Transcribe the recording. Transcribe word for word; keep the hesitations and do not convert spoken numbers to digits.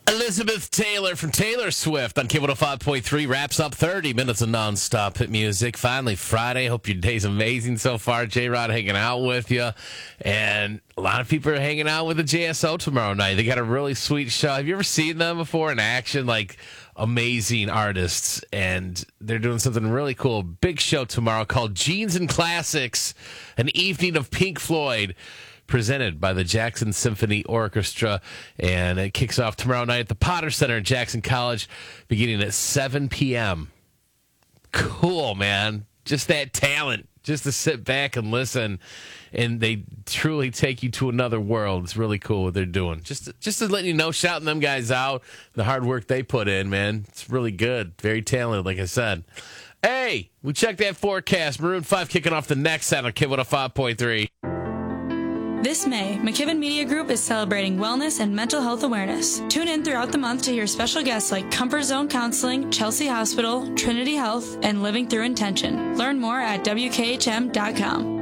Elizabeth Taylor from Taylor Swift on K one oh five point three wraps up thirty minutes of nonstop hit music. Finally, Friday. Hope your day's amazing so far. J-Rod hanging out with you. And a lot of people are hanging out with the J S O tomorrow night. They got a really sweet show. Have you ever seen them before in action? Like, amazing artists. And they're doing something really cool. Big show tomorrow called Jeans and Classics, an evening of Pink Floyd, presented by the Jackson Symphony Orchestra, and it kicks off tomorrow night at the Potter Center at Jackson College, beginning at seven p.m. Cool, man. Just that talent, just to sit back and listen, and they truly take you to another world. It's really cool what they're doing. Just to, just to let you know, shouting them guys out, the hard work they put in, man. It's really good. Very talented, like I said. Hey, we checked that forecast. Maroon five kicking off the next set on K one oh five point three. This May, McKibben Media Group is celebrating wellness and mental health awareness. Tune in throughout the month to hear special guests like Comfort Zone Counseling, Chelsea Hospital, Trinity Health, and Living Through Intention. Learn more at W K H M dot com.